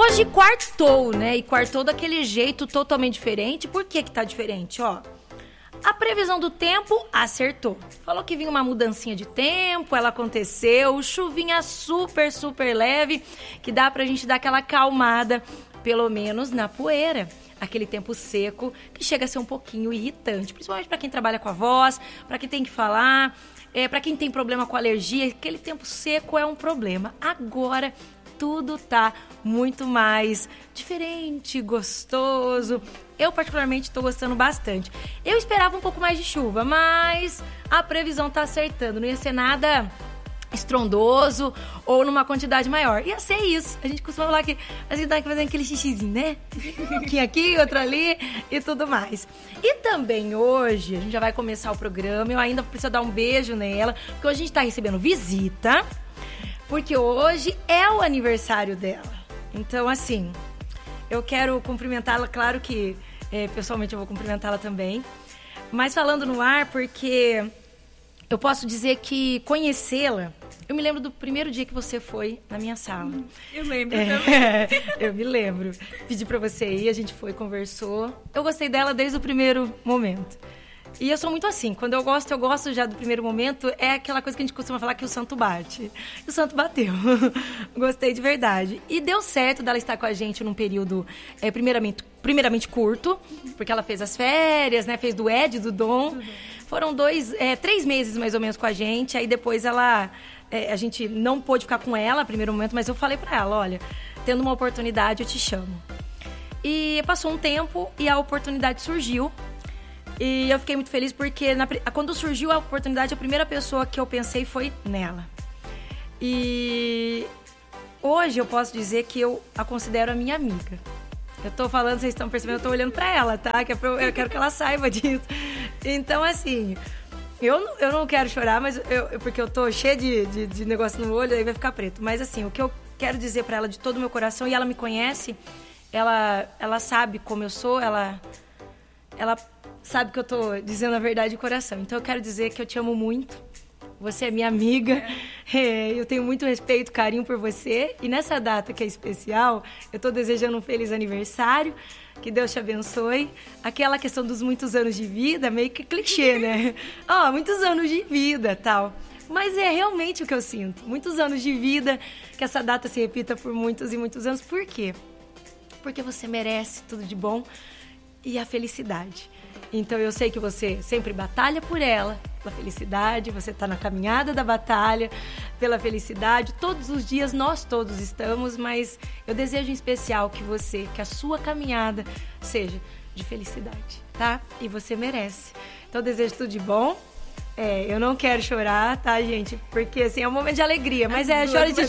Hoje quartou, né? E quartou daquele jeito totalmente diferente. Por que tá diferente? Ó, a previsão do tempo acertou. Falou que vinha uma mudancinha de tempo, ela aconteceu. Chuvinha super, super leve, que dá pra gente dar aquela acalmada, pelo menos na poeira. Aquele tempo seco, que chega a ser um pouquinho irritante. Principalmente pra quem trabalha com a voz, pra quem tem que falar, pra quem tem problema com alergia. Aquele tempo seco é um problema. Agora tudo tá muito mais diferente, gostoso. Eu, particularmente, tô gostando bastante. Eu esperava um pouco mais de chuva, mas a previsão tá acertando. Não ia ser nada estrondoso ou numa quantidade maior. Ia ser isso. A gente costuma falar que a gente tá fazendo aquele xixizinho, né? Um pouquinho aqui, outro ali e tudo mais. E também hoje, a gente já vai começar o programa. Eu ainda preciso dar um beijo nela, porque hoje a gente tá recebendo visita. Porque hoje é o aniversário dela. Então, assim, eu quero cumprimentá-la. Claro que, pessoalmente, eu vou cumprimentá-la também. Mas falando no ar, porque eu posso dizer que conhecê-la... Eu me lembro do primeiro dia que você foi na minha sala. Eu lembro também. Eu me lembro. Pedi pra você ir, a gente foi, conversou. Eu gostei dela desde o primeiro momento. E eu sou muito assim, quando eu gosto já do primeiro momento, é aquela coisa que a gente costuma falar que o santo bate. E o santo bateu. Gostei de verdade. E deu certo dela estar com a gente num período, primeiramente curto, porque ela fez as férias, né? Fez do Ed, do Dom. Foram 3 meses mais ou menos com a gente, aí depois ela... a gente não pôde ficar com ela no primeiro momento, mas eu falei pra ela, olha, tendo uma oportunidade, eu te chamo. E passou um tempo e a oportunidade surgiu. E eu fiquei muito feliz porque quando surgiu a oportunidade, a primeira pessoa que eu pensei foi nela. E hoje eu posso dizer que eu a considero a minha amiga. Eu tô falando, vocês estão percebendo, eu tô olhando pra ela, tá? Eu quero que ela saiba disso. Então, assim, eu não quero chorar, mas porque eu tô cheia de negócio no olho, aí vai ficar preto. Mas, assim, o que eu quero dizer pra ela de todo o meu coração, e ela me conhece, ela sabe como eu sou, ela sabe que eu tô dizendo a verdade de coração. Então eu quero dizer que eu te amo muito. Você é minha amiga. Eu tenho muito respeito, carinho por você. E nessa data que é especial, eu tô desejando um feliz aniversário. Que Deus te abençoe. Aquela questão dos muitos anos de vida, meio que clichê, né? Muitos anos de vida, tal. Mas é realmente o que eu sinto. Muitos anos de vida, que essa data se repita por muitos e muitos anos. Por quê? Porque você merece tudo de bom e a felicidade. Então eu sei que você sempre batalha por ela, pela felicidade, você está na caminhada da batalha, pela felicidade. Todos os dias nós todos estamos, mas eu desejo em especial que a sua caminhada seja de felicidade, tá? E você merece. Então eu desejo tudo de bom. Eu não quero chorar, tá, gente? Porque, assim, é um momento de alegria, mas a gente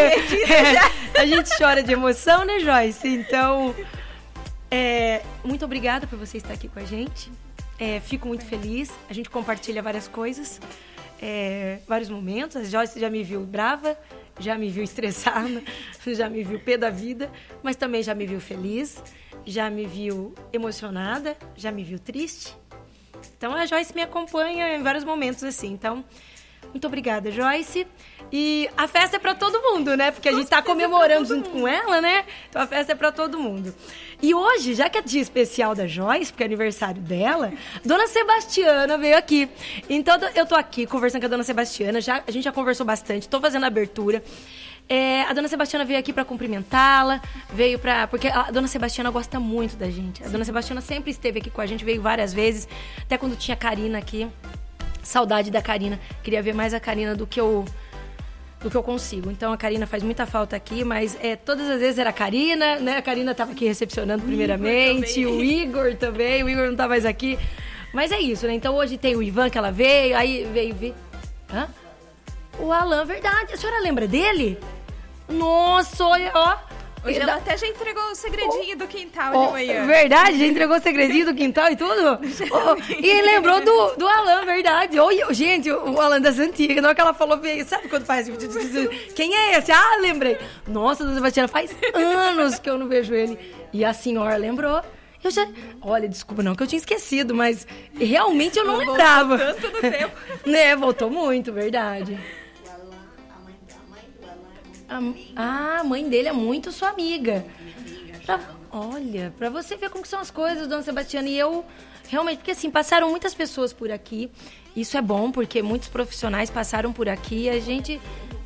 chora de emoção, né, Joyce? Então... muito obrigada por você estar aqui com a gente. Fico muito feliz. A gente compartilha várias coisas, vários momentos. A Joyce já me viu brava, já me viu estressada, já me viu pé da vida, mas também já me viu feliz, já me viu emocionada, já me viu triste. Então a Joyce me acompanha em vários momentos assim. Então, muito obrigada, Joyce. E a festa é pra todo mundo, né? Porque a gente tá comemorando junto com ela, né? Então a festa é pra todo mundo. E hoje, já que é dia especial da Joyce, porque é aniversário dela, Dona Sebastiana veio aqui. Então eu tô aqui conversando com a Dona Sebastiana, a gente já conversou bastante, tô fazendo a abertura. A Dona Sebastiana veio aqui pra cumprimentá-la, porque a Dona Sebastiana gosta muito da gente. A Dona Sebastiana sempre esteve aqui com a gente, veio várias vezes, até quando tinha a Karina aqui. Saudade da Karina, queria ver mais a Karina do que eu consigo. Então a Karina faz muita falta aqui, mas todas as vezes era a Karina, né? A Karina estava aqui recepcionando primeiramente, o Igor também, o Igor não tá mais aqui. Mas é isso, né? Então hoje tem o Ivan que ela veio, aí veio... Hã? O Alan, verdade. A senhora lembra dele? Nossa, olha, ó. Hoje ela até já entregou o segredinho do quintal de manhã. Verdade? Já entregou o segredinho do quintal e tudo? E lembrou do Alan, verdade. Gente, o Alan das antigas. Na hora que ela falou, sabe quando faz? Quem é esse? Lembrei. Nossa, Dona Sebastiana, faz anos que eu não vejo ele. E a senhora lembrou. Olha, desculpa não, que eu tinha esquecido, mas realmente eu não lembrava. Voltou tanto no tempo. Né, voltou muito, verdade. A mãe dele é muito sua amiga. Olha, pra você ver como que são as coisas, dona Sebastiana. E eu, realmente, porque assim, passaram muitas pessoas por aqui. Isso é bom, porque muitos profissionais passaram por aqui. E a gente...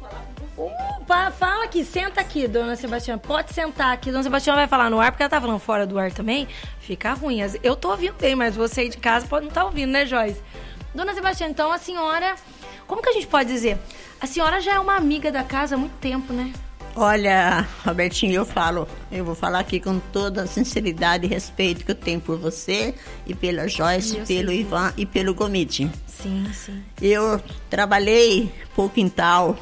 fala aqui, senta aqui, dona Sebastiana. Pode sentar aqui. Dona Sebastiana vai falar no ar, porque ela tá falando fora do ar também. Fica ruim. Eu tô ouvindo bem, mas você aí de casa pode não estar ouvindo, né, Joyce? Dona Sebastiana, então a senhora... Como que a gente pode dizer? A senhora já é uma amiga da casa há muito tempo, né? Olha, Robertinho, eu vou falar aqui com toda a sinceridade e respeito que eu tenho por você e pela Joyce, pelo Ivan e pelo Gomide. Sim, sim. Eu trabalhei pro quintal.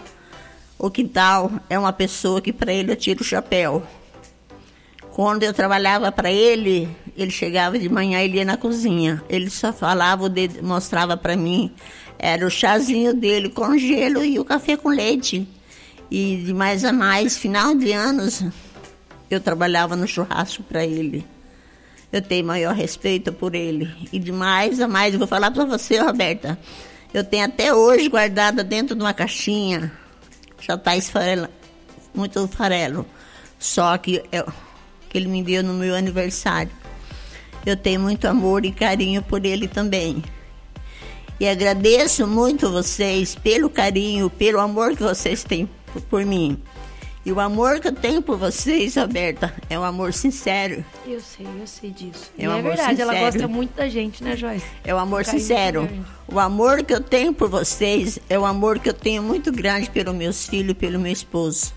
O quintal é uma pessoa que para ele eu tiro o chapéu. Quando eu trabalhava para ele, ele chegava de manhã, ele ia na cozinha. Ele só falava, mostrava para mim, era o chazinho dele com gelo e o café com leite. E de mais a mais, final de anos, eu trabalhava no churrasco para ele. Eu tenho maior respeito por ele. E de mais a mais, eu vou falar para você, Roberta, eu tenho até hoje guardada dentro de uma caixinha, já está muito farelo, só que ele me deu no meu aniversário. Eu tenho muito amor e carinho por ele também. E agradeço muito vocês pelo carinho, pelo amor que vocês têm por mim. E o amor que eu tenho por vocês, Roberta, é um amor sincero. Eu sei disso. É um amor verdade, sincero. Ela gosta muito da gente, né, Joyce? É um amor sincero. O amor que eu tenho por vocês é um amor que eu tenho muito grande pelos meus filhos e pelo meu esposo.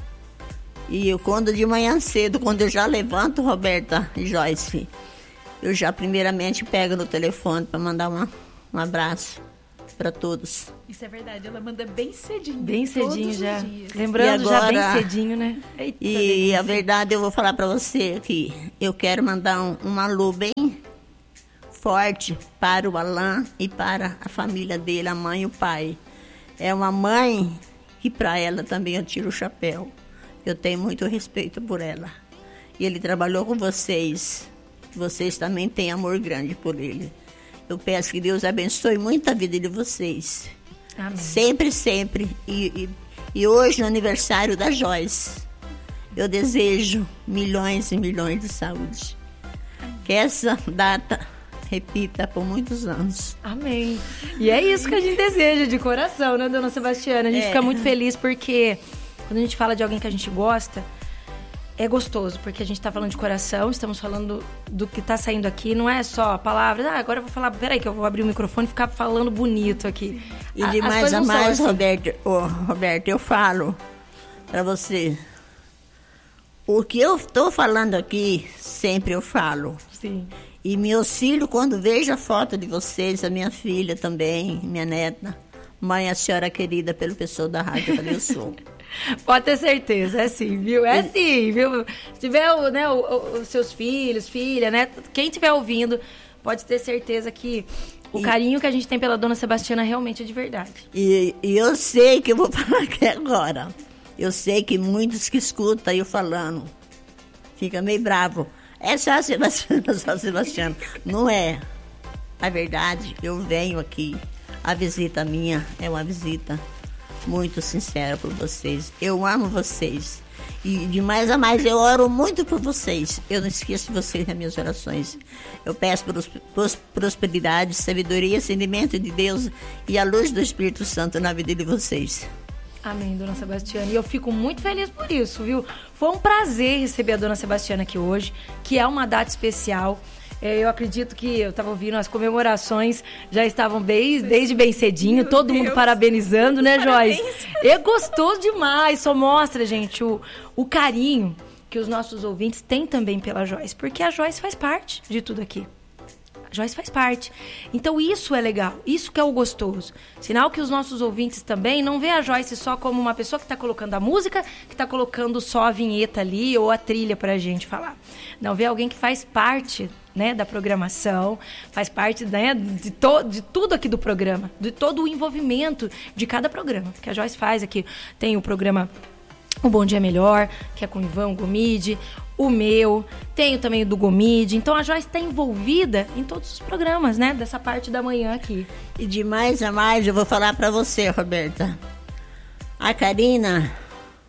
E eu, quando de manhã cedo, quando eu já levanto, Roberta e Joyce, eu já primeiramente pego no telefone para mandar um abraço para todos. Isso é verdade, ela manda bem cedinho. Bem cedinho já. Dias. Lembrando, agora, já bem cedinho, né? Eita, e a verdade, eu vou falar para você que eu quero mandar um alô bem forte para o Alain e para a família dele, a mãe e o pai. É uma mãe que para ela também eu tiro o chapéu. Eu tenho muito respeito por ela. E ele trabalhou com vocês. Vocês também têm amor grande por ele. Eu peço que Deus abençoe muito a vida de vocês. Amém. Sempre, sempre. E hoje, no aniversário da Joyce, eu desejo milhões e milhões de saúde. Que essa data repita por muitos anos. Amém. E é isso que a gente deseja de coração, né, dona Sebastiana? A gente fica muito feliz porque quando a gente fala de alguém que a gente gosta, é gostoso, porque a gente tá falando de coração, estamos falando do que tá saindo aqui, não é só palavras. Agora eu vou falar, peraí que eu vou abrir o microfone e ficar falando bonito aqui. E de mais a mais, assim. Roberto, eu falo pra você, o que eu tô falando aqui, sempre eu falo. Sim. E meus filhos, quando vejo a foto de vocês, a minha filha também, minha neta, mãe, a senhora querida pelo pessoal da rádio, eu falei, eu sou. Pode ter certeza, é sim, viu? É sim, viu? Se tiver os seus filhos, filha, né? Quem estiver ouvindo, pode ter certeza que o carinho que a gente tem pela dona Sebastiana realmente é de verdade. E eu sei que eu vou falar aqui agora. Eu sei que muitos que escutam eu falando, fica meio bravo. É só a Sebastiana, só a Sebastiana. Não é. A verdade, eu venho aqui. A visita minha é uma visita muito sincera por vocês. Eu amo vocês. E de mais a mais, eu oro muito por vocês. Eu não esqueço de vocês nas minhas orações. Eu peço prosperidade, sabedoria, sentimento de Deus e a luz do Espírito Santo na vida de vocês. Amém, dona Sebastiana. E eu fico muito feliz por isso, viu? Foi um prazer receber a dona Sebastiana aqui hoje, que é uma data especial. Eu acredito que eu estava ouvindo, as comemorações já estavam desde bem cedinho, todo mundo parabenizando, né, Joyce? É gostoso demais, só mostra, gente, o carinho que os nossos ouvintes têm também pela Joyce, porque a Joyce faz parte de tudo aqui. A Joyce faz parte. Então isso é legal, isso que é o gostoso. Sinal que os nossos ouvintes também não vê a Joyce só como uma pessoa que está colocando a música, que está colocando só a vinheta ali ou a trilha para a gente falar. Não, vê alguém que faz parte, né, da programação, faz parte, né, de tudo aqui do programa, de todo o envolvimento de cada programa. Porque a Joyce faz aqui, tem o programa O Bom Dia Melhor, que é com o Ivan Gomide, o meu, tenho também o do Gomide. Então a Joyce está envolvida em todos os programas, né, dessa parte da manhã aqui. E de mais a mais, eu vou falar para você, Roberta. A Karina,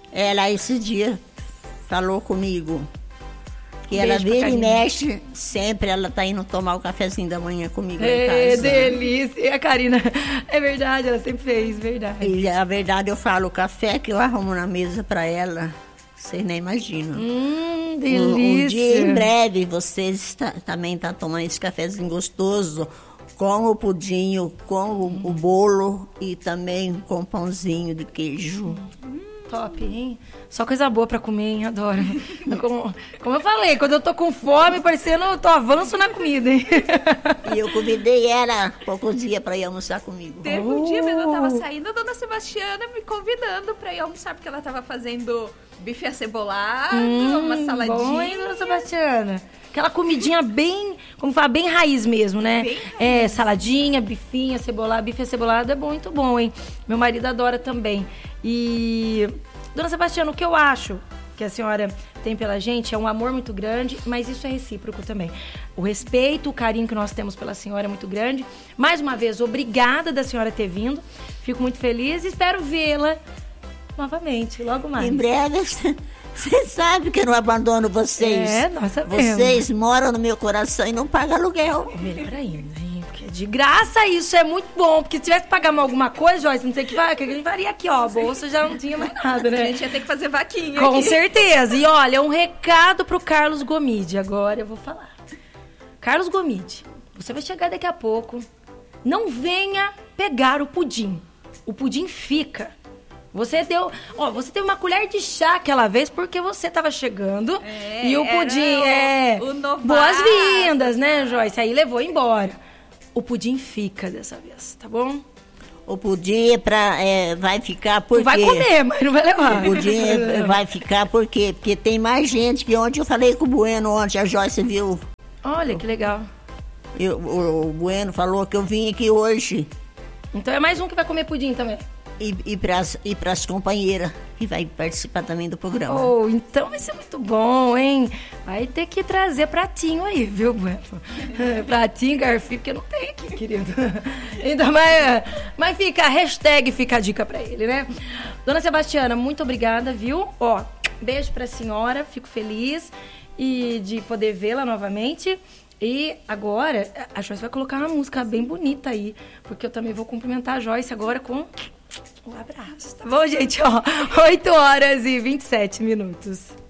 Ela, esse dia, falou comigo que Beijo ela pra vira e Karina. mexe, sempre ela tá indo tomar o cafezinho da manhã comigo lá em É, casa. delícia. E a Karina, é verdade, ela sempre fez, verdade. E a verdade, eu falo, o café que eu arrumo na mesa pra ela, vocês nem imaginam. Delícia. Um dia em breve vocês também tá tomando esse cafezinho gostoso com o pudinho, com o bolo e também com pãozinho de queijo. Top, hein? Só coisa boa pra comer, hein? Adoro. Como eu falei, quando eu tô com fome, parecendo eu tô avanço na comida, hein? E eu convidei ela poucos dias para ir almoçar comigo. Teve um dia mesmo, eu tava saindo, a dona Sebastiana me convidando pra ir almoçar, porque ela tava fazendo bife acebolado, uma saladinha. Bom, hein, dona Sebastiana? Aquela comidinha bem, como fala, bem raiz mesmo, né? Bem raiz. É, saladinha, bifinho, acebolado. Bife acebolado é bom, muito bom, hein? Meu marido adora também. E, dona Sebastiana, o que eu acho que a senhora tem pela gente é um amor muito grande, mas isso é recíproco também. O respeito, o carinho que nós temos pela senhora é muito grande. Mais uma vez, obrigada da senhora ter vindo. Fico muito feliz e espero vê-la novamente, logo mais. Em breve, você sabe que eu não abandono vocês. É, nós sabemos. Vocês moram no meu coração e não pagam aluguel. Melhor ainda, hein? Porque de graça isso é muito bom. Porque se tivesse que pagar alguma coisa, Joyce, não sei o que vai, que a gente faria aqui, ó. A bolsa já não tinha mais nada, A né? gente ia ter que fazer vaquinha Com aqui. certeza. E olha, um recado pro Carlos Gomide. Agora eu vou falar. Carlos Gomide, você vai chegar daqui a pouco. Não venha pegar o pudim. O pudim fica. Você deu, ó, você teve uma colher de chá aquela vez porque você tava chegando e o pudim o novato. boas-vindas, né, Joyce? Aí levou embora. O pudim fica dessa vez, tá bom? O pudim vai ficar porque... Tu vai comer, mas não vai levar. O pudim vai ficar por quê? Porque tem mais gente que ontem eu falei com o Bueno, ontem a Joyce viu. Olha que legal. O Bueno falou que eu vim aqui hoje. Então é mais um que vai comer pudim também. E pras companheiras que vai participar também do programa. Oh, então vai ser muito bom, hein? Vai ter que trazer pratinho aí, viu, Bueno? Pratinho, garfinho, porque não tem aqui, querido. Então, mas fica, fica a dica pra ele, né? Dona Sebastiana, muito obrigada, viu? Ó, beijo pra senhora, fico feliz e de poder vê-la novamente. E agora, a Joyce vai colocar uma música bem bonita aí, porque eu também vou cumprimentar a Joyce agora com um abraço, tá bom, gente? Ó, 8 horas e 27 minutos.